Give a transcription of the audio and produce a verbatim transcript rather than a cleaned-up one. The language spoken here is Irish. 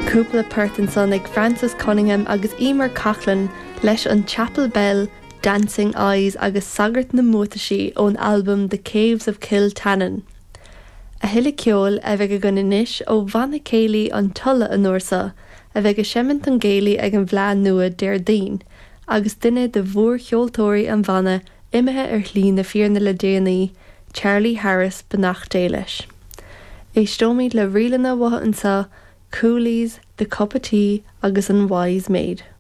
Cúpla pertan son ag Francis Cunningham agus Emer Coughlin leis an Chapel Bell, Dancing Eyes agus sagart na mótaisí ón album The Caves of Kiltannin. A thuile ceol a bheith go gunninis ó bhanna céilí an tulla an uairsa, a bheith go seimint an géalaí ag an bhlean nua déir daoin, agus duine de bhór cheoltóirí an bhanna imethe ar shlí na fíorna le déanaí, Charlie Harris benach déilis. É stómid le rialanna watha ansa, Coolies, The Cup of Tea agus an Wise Maid.